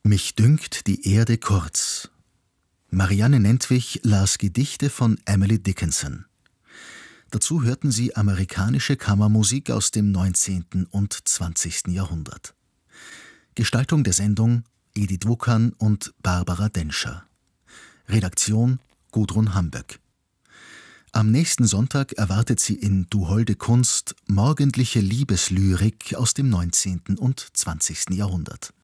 Mich dünkt die Erde kurz. Marianne Nentwich las Gedichte von Emily Dickinson. Dazu hörten Sie amerikanische Kammermusik aus dem 19. und 20. Jahrhundert. Gestaltung der Sendung Edith Wuckern und Barbara Denscher. Redaktion Gudrun Hamböck. Am nächsten Sonntag erwartet Sie in Du holde Kunst morgendliche Liebeslyrik aus dem 19. und 20. Jahrhundert.